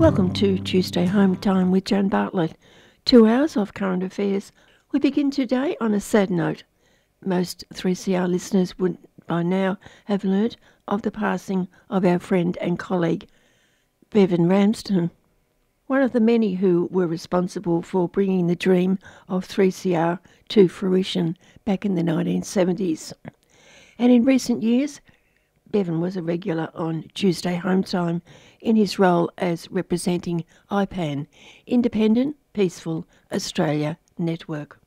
Welcome to Tuesday Home Time with Jan Bartlett. 2 hours of current affairs. We begin today on a sad note. Most 3CR listeners would by now have learnt of the passing of our friend and colleague, Bevan Ramsden, one of the many who were responsible for bringing the dream of 3CR to fruition back in the 1970s. And in recent years, Bevan was a regular on Tuesday Home Time in his role as representing IPAN, Independent Peaceful Australia Network.